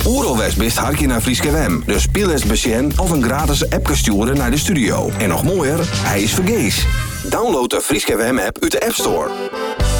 Oeralwest best harkje naar Frieske WM. Dus speel eens besjen of een gratis app sturen naar de studio. En nog mooier, hij is vergees. Download de Frieske WM app uit de App Store.